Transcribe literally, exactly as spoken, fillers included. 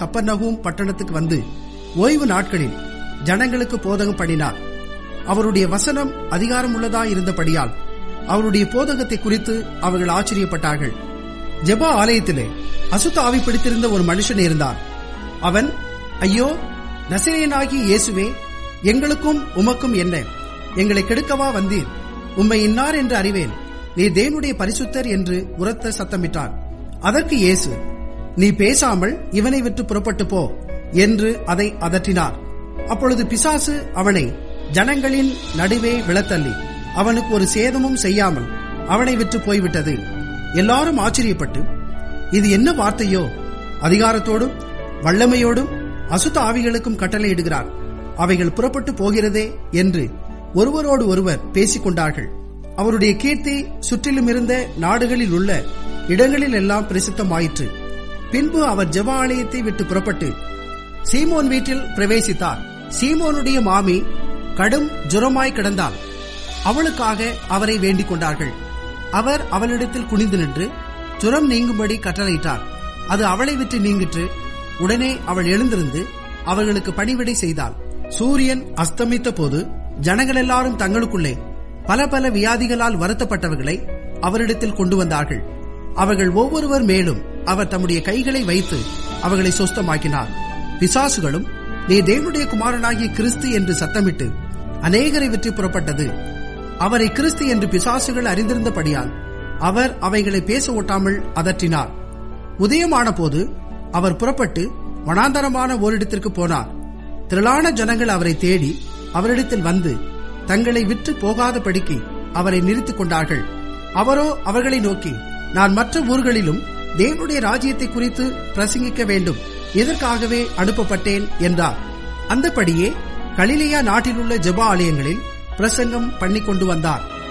கப்பர்நகூம் பட்டணத்துக்கு வந்து ஓய்வு நாட்களில் ஜனங்களுக்கு போதகம் பண்ணினார். அவருடைய வசனம் அதிகாரம் உள்ளதாயிருந்தபடியால் அவருடைய போதகத்தை குறித்து அவர்கள் ஆச்சரியப்பட்டார்கள். ஜெப ஆலயத்திலே அசுத்த ஆவி பிடித்திருந்த ஒரு மனுஷன் இருந்தார். அவன், ஐயோ, நசரேயனாகிய இயேசுவே, எங்களுக்கும் உமக்கும் என்ன? எங்களை கெடுக்கவா வந்தீர்? உம்மை இன்னார் என்று அறிவேன். நீ தேவனுடைய பரிசுத்தர் என்று உரத்த சத்தமிட்டான். அதற்கு இயேசு, நீ பேசாமல் இவனை விட்டு புறப்பட்டு போ என்று அதை அதட்டினார். அப்பொழுது பிசாசு அவனை ஜனங்களின் நடுவே விழத்தள்ளி அவனுக்கு ஒரு சேதமும் செய்யாமல் அவனை விட்டு போய்விட்டது. எல்லாரும் ஆச்சரியப்பட்டு, இது என்ன வார்த்தையோ? அதிகாரத்தோடும் வல்லமையோடும் அசுத்த ஆவிகளுக்கும் கட்டளையிடுகிறார், அவைகள் புறப்பட்டு போகிறதே என்று ஒருவரோடு ஒருவர் பேசிக் கொண்டார்கள். அவருடைய கீர்த்தி சுற்றிலும் இருந்த நாடுகளில் உள்ள இடங்களில் எல்லாம் பிரசித்தமாயிற்று. பின்பு அவர் ஜெப ஆலயத்தை விட்டு புறப்பட்டு சீமோன் வீட்டில் பிரவேசித்தார். சீமோனுடைய மாமி கடும் ஜுரமாய் கிடந்தாள். அவளுக்காக அவரை வேண்டிக் கொண்டார்கள். அவர் அவளிடத்தில் குனிந்து நின்று ஜுரம் நீங்கும்படி கட்டளையிட்டார். அது அவளை விட்டு நீங்கிற்று. உடனே அவள் எழுந்திருந்து அவர்களுக்கு பணிவிடை செய்தாள். சூரியன் அஸ்தமித்த போது ஜனங்கள் எல்லாரும் தங்களுக்குள்ளே பல பல வியாதிகளால் வருத்தப்பட்டவர்களை அவரிடத்தில் கொண்டு வந்தார்கள். அவர்கள் ஒவ்வொருவர் மேலும் அவர் தம்முடைய கைகளை வைத்து அவர்களை சொஸ்தமாக்கினார். பிசாசுகளும் நீ தேவனுடைய குமாரனாகிய கிறிஸ்து என்று சத்தமிட்டு அநேகரை விட்டு புறப்பட்டது. அவரை கிறிஸ்து என்று பிசாசுகள் அறிந்திருந்தபடியால் அவர் அவைகளை பேச ஒட்டாமல் அதற்றினார். உதயமான போது அவர் புறப்பட்டு வனாந்தரமான ஓரிடத்திற்கு போனார். திரளான ஜனங்கள் அவரை தேடி அவரிடத்தில் வந்து தங்களை விட்டு போகாதபடிக்கு அவரை நிறுத்திக் கொண்டார்கள். அவரோ அவர்களை நோக்கி, நான் மற்ற ஊர்களிலும் தேவனுடைய ராஜ்யத்தை குறித்து பிரசங்கிக்க வேண்டும், இதற்காகவே அனுப்பப்பட்டேன் என்றார். அந்தபடியே கலிலேயா நாட்டிலுள்ள ஜெப ஆலயங்களில் பிரசங்கம் பண்ணி கொண்டு வந்தார்.